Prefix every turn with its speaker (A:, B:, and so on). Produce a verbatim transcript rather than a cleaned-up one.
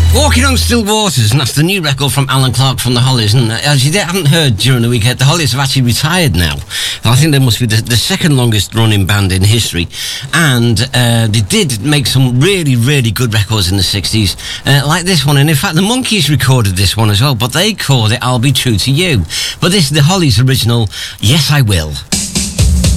A: Walking on Still Waters, and that's the new record from Alan Clark from the Hollies. And as you haven't heard during the weekend, the Hollies have actually retired now. I think they must be the, the second longest running band in history. And uh, they did make some really, really good records in the sixties, uh, like this one. And in fact, the Monkees recorded this one as well, but they called it I'll Be True to You. But this is the Hollies' original, Yes I Will.